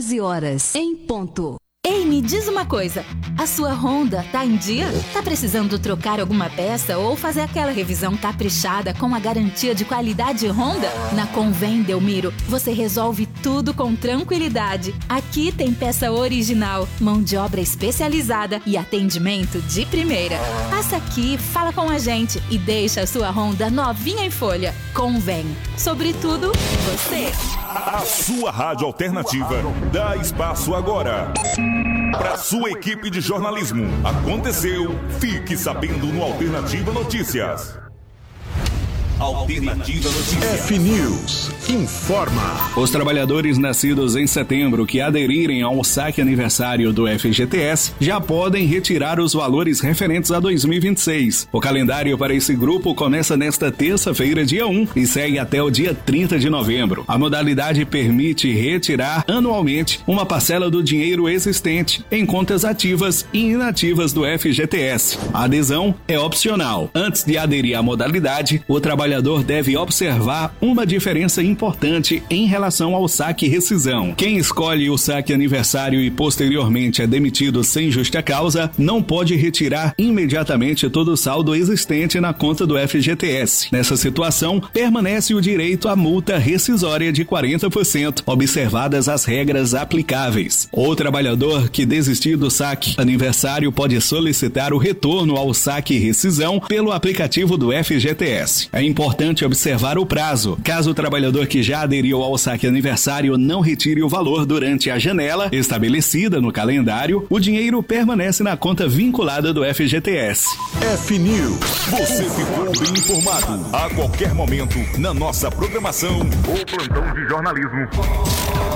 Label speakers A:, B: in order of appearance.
A: 14 horas em ponto.
B: Ei, me diz uma coisa, a sua Honda tá em dia? Tá precisando trocar alguma peça ou fazer aquela revisão caprichada com a garantia de qualidade Honda? Na Convém Delmiro, você resolve tudo com tranquilidade. Aqui tem peça original, mão de obra especializada e atendimento de primeira. Passa aqui, fala com a gente e deixa a sua Honda novinha em folha. Convém, sobretudo você.
C: A sua rádio alternativa dá espaço agora para sua equipe de jornalismo. Aconteceu, fique sabendo no Alternativa Notícias. Alternativa Notícias.
D: F-News informa.
E: Os trabalhadores nascidos em setembro que aderirem ao saque aniversário do FGTS já podem retirar os valores referentes a 2026. O calendário para esse grupo começa nesta terça-feira, dia 1, e segue até o dia 30 de novembro. A modalidade permite retirar anualmente uma parcela do dinheiro existente em contas ativas e inativas do FGTS. A adesão é opcional. Antes de aderir à modalidade, o trabalhador deve observar uma diferença importante em relação ao saque rescisão. Quem escolhe o saque aniversário e posteriormente é demitido sem justa causa, não pode retirar imediatamente todo o saldo existente na conta do FGTS. Nessa situação, permanece o direito à multa rescisória de 40%, observadas as regras aplicáveis. O trabalhador que desistir do saque aniversário pode solicitar o retorno ao saque rescisão pelo aplicativo do FGTS. É importante observar o prazo. Caso o trabalhador que já aderiu ao saque aniversário não retire o valor durante a janela estabelecida no calendário, o dinheiro permanece na conta vinculada do FGTS.
D: F-News.
C: Você ficou bem informado. A qualquer momento, na nossa programação, o plantão de jornalismo.